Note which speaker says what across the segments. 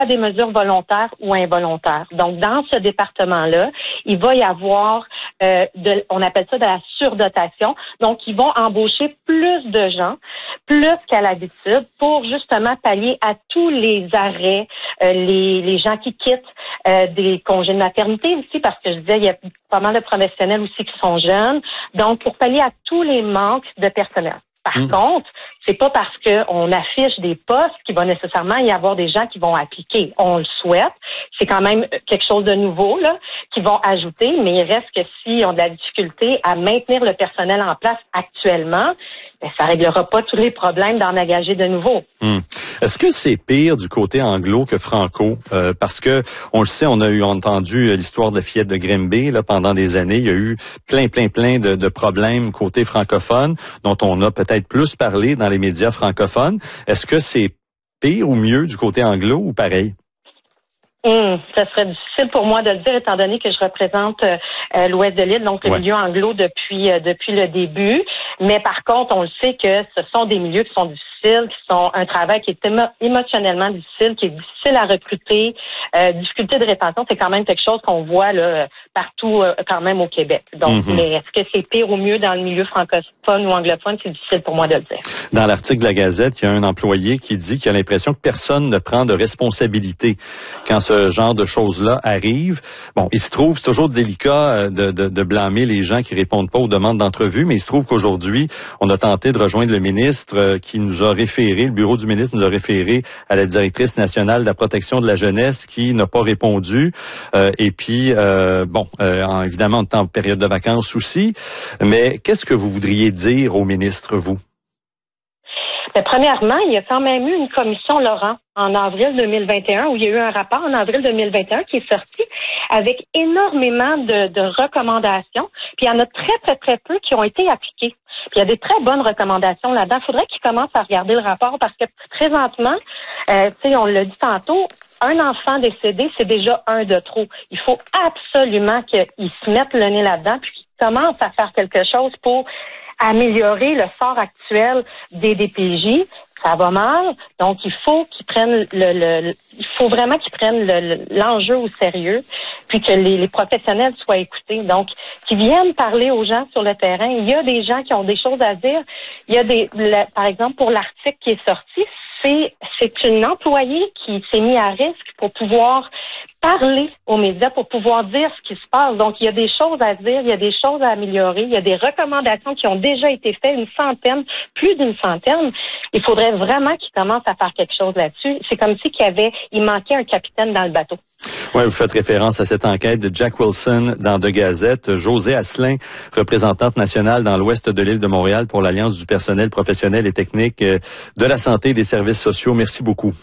Speaker 1: des mesures volontaires ou involontaires. Donc, dans ce département-là, il va y avoir, on appelle ça de la surdotation. Donc, ils vont embaucher plus de gens, plus qu'à l'habitude, pour justement pallier à tous les arrêts, les gens qui quittent des congés de maternité aussi, parce que je disais, il y a pas mal de professionnels aussi qui sont jeunes. Donc, pour pallier à tous les manques de personnel. Par contre, c'est pas parce qu'on affiche des postes qu'il va nécessairement y avoir des gens qui vont appliquer. On le souhaite. C'est quand même quelque chose de nouveau, là, qu'ils vont ajouter, mais il reste que s'ils ont de la difficulté à maintenir le personnel en place actuellement, ben, ça réglera pas tous les problèmes d'en engager de nouveau.
Speaker 2: Est-ce que c'est pire du côté anglo que franco? Parce que, on le sait, on a entendu l'histoire de la fillette de Grimby, là, pendant des années. Il y a eu plein de problèmes côté francophone, dont on a peut-être plus parlé dans les médias francophones. Est-ce que c'est pire ou mieux du côté anglo ou pareil?
Speaker 1: Ça serait difficile pour moi de le dire, étant donné que je représente l'ouest de l'île, donc le milieu anglo depuis le début. Mais par contre, on le sait que ce sont des milieux qui sont difficiles, qui sont un travail qui est émotionnellement difficile, qui est difficile à recruter. Difficulté de rétention, c'est quand même quelque chose qu'on voit là partout quand même au Québec. Donc, mais est-ce que c'est pire ou mieux dans le milieu francophone ou anglophone? C'est difficile pour moi de le dire.
Speaker 2: Dans l'article de la Gazette, il y a un employé qui dit qu'il a l'impression que personne ne prend de responsabilité quand ce genre de choses-là arrive. Bon, il se trouve, c'est toujours délicat de blâmer les gens qui répondent pas aux demandes d'entrevue, mais il se trouve qu'aujourd'hui, on a tenté de rejoindre le ministre qui nous a référé, le bureau du ministre nous a référé à la directrice nationale de la protection de la jeunesse qui n'a pas répondu. Et puis, évidemment, on est en période de vacances aussi. Mais qu'est-ce que vous voudriez dire au ministre, vous?
Speaker 1: Mais premièrement, il y a quand même eu une commission Laurent en avril 2021, où il y a eu un rapport en avril 2021 qui est sorti avec énormément de recommandations. Puis il y en a très peu qui ont été appliquées. Puis il y a des très bonnes recommandations là-dedans. Il faudrait qu'ils commencent à regarder le rapport parce que présentement, on l'a dit tantôt, un enfant décédé, c'est déjà un de trop. Il faut absolument qu'ils se mettent le nez là-dedans puis qu'ils commencent à faire quelque chose pour améliorer le sort actuel des DPJ. Ça va mal, donc il faut qu'ils prennent il faut vraiment qu'ils prennent l'enjeu au sérieux, puis que les professionnels soient écoutés. Donc, qu'ils viennent parler aux gens sur le terrain. Il y a des gens qui ont des choses à dire. Il y a par exemple, pour l'article qui est sorti, c'est une employée qui s'est mise à risque pour pouvoir parler aux médias, pour pouvoir dire ce qui se passe. Donc, il y a des choses à dire, il y a des choses à améliorer, il y a des recommandations qui ont déjà été faites, plus d'une centaine. Il faudrait vraiment qu'ils commencent à faire quelque chose là-dessus. C'est comme si il manquait un capitaine dans le bateau.
Speaker 2: Oui, vous faites référence à cette enquête de Jack Wilson dans The Gazette. Josée Asselin, représentante nationale dans l'ouest de l'île de Montréal pour l'Alliance du personnel professionnel et technique de la santé et des services sociaux. Merci beaucoup.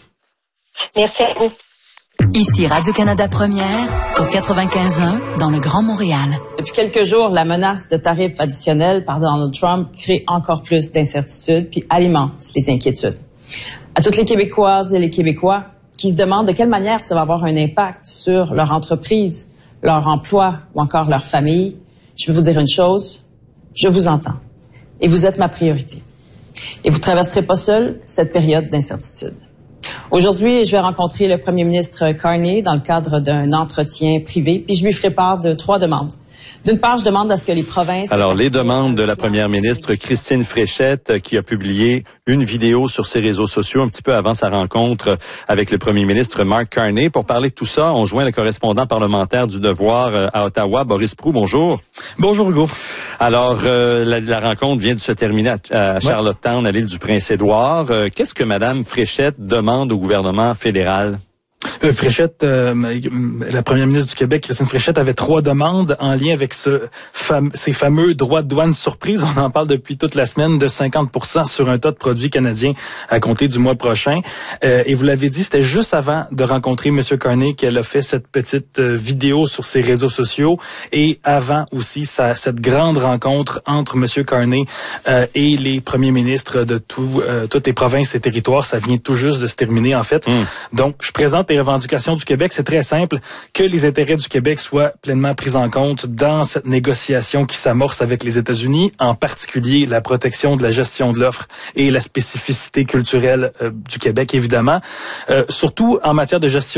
Speaker 1: Merci à vous.
Speaker 3: Ici Radio-Canada Première, au 95.1, dans le Grand Montréal.
Speaker 4: Depuis quelques jours, la menace de tarifs additionnels par Donald Trump crée encore plus d'incertitudes puis alimente les inquiétudes. À toutes les Québécoises et les Québécois qui se demandent de quelle manière ça va avoir un impact sur leur entreprise, leur emploi ou encore leur famille, je vais vous dire une chose, je vous entends. Et vous êtes ma priorité. Et vous traverserez pas seul cette période d'incertitude. Aujourd'hui, je vais rencontrer le premier ministre Carney dans le cadre d'un entretien privé, puis je lui ferai part de 3 demandes. D'une part, je demande à ce que les provinces...
Speaker 2: Alors, les demandes de la première ministre Christine Fréchette, qui a publié une vidéo sur ses réseaux sociaux un petit peu avant sa rencontre avec le premier ministre Mark Carney. Pour parler de tout ça, on joint le correspondant parlementaire du Devoir à Ottawa, Boris Proulx. Bonjour.
Speaker 5: Bonjour, Hugo.
Speaker 2: Alors, la rencontre vient de se terminer à Charlottetown, à l'île du Prince-Édouard. Qu'est-ce que Mme Fréchette demande au gouvernement fédéral?
Speaker 5: Fréchette, la première ministre du Québec, Christine Fréchette, avait 3 demandes en lien avec ces fameux droits de douane surprise. On en parle depuis toute la semaine, de 50% sur un tas de produits canadiens à compter du mois prochain. Et vous l'avez dit, c'était juste avant de rencontrer M. Carney qu'elle a fait cette petite vidéo sur ses réseaux sociaux et avant aussi cette grande rencontre entre M. Carney et les premiers ministres de toutes les provinces et territoires. Ça vient tout juste de se terminer, en fait. Donc, je présente les revendications du Québec, c'est très simple, que les intérêts du Québec soient pleinement pris en compte dans cette négociation qui s'amorce avec les États-Unis, en particulier la protection de la gestion de l'offre et la spécificité culturelle du Québec, évidemment. Surtout en matière de gestion